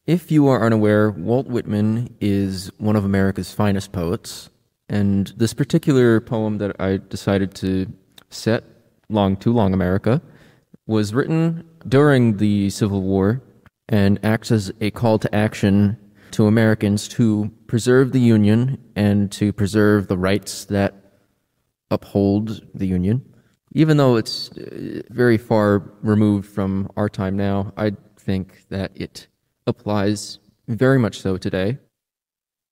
If you are unaware, Walt Whitman is one of America's finest poets, and this particular poem that I decided to set, Long Too Long America, was written during the Civil War and acts as a call to action to Americans to preserve the Union and to preserve the rights that uphold the Union. Even though it's very far removed from our time now, I think that it applies very much so today.